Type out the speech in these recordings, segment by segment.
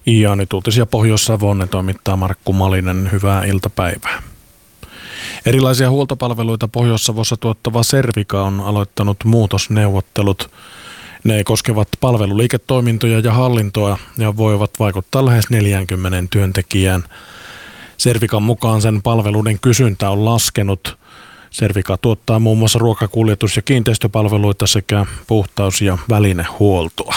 Ja nyt uutisia Pohjois-Savonne toimittaa Markku Malinen. Hyvää iltapäivää. Erilaisia huoltopalveluita Pohjois-Savossa tuottava Servica on aloittanut muutosneuvottelut. Ne koskevat palveluliiketoimintoja ja hallintoa ja voivat vaikuttaa lähes 40 työntekijään. Servican mukaan sen palveluiden kysyntä on laskenut. Servica tuottaa muun muassa ruokakuljetus- ja kiinteistöpalveluita sekä puhtaus- ja välinehuoltoa.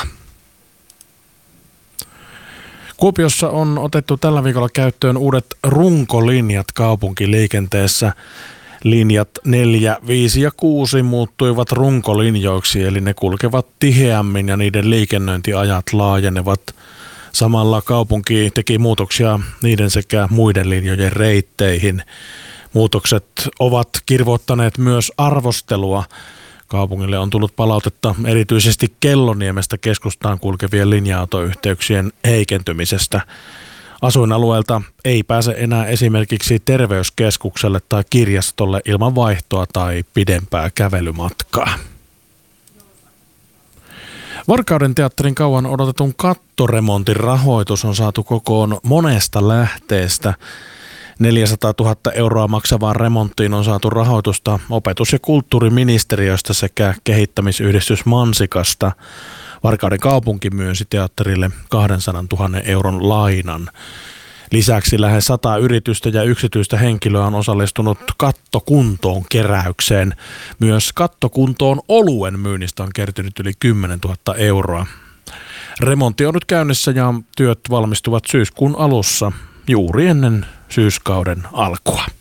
Kuopiossa on otettu tällä viikolla käyttöön uudet runkolinjat kaupunkiliikenteessä. Linjat 4, 5 ja 6 muuttuivat runkolinjoiksi, eli ne kulkevat tiheämmin ja niiden liikennöintiajat laajenevat. Samalla kaupunki teki muutoksia niiden sekä muiden linjojen reitteihin. Muutokset ovat kirvoittaneet myös arvostelua. Kaupungille on tullut palautetta erityisesti Kelloniemestä keskustaan kulkevien linja-autoyhteyksien heikentymisestä. Asuinalueelta ei pääse enää esimerkiksi terveyskeskukselle tai kirjastolle ilman vaihtoa tai pidempää kävelymatkaa. Varkauden teatterin kauan odotetun kattoremontin rahoitus on saatu kokoon monesta lähteestä. 400 000 euroa maksavaan remonttiin on saatu rahoitusta opetus- ja kulttuuriministeriöstä sekä kehittämisyhdistys Mansikasta. Varkauden kaupunki myönsi teatterille 200 000 euron lainan. Lisäksi lähes 100 yritystä ja yksityistä henkilöä on osallistunut kattokuntoon keräykseen. Myös kattokuntoon oluen myynnistä on kertynyt yli 10 000 euroa. Remontti on nyt käynnissä ja työt valmistuvat syyskuun alussa juuri ennen syyskauden alkua.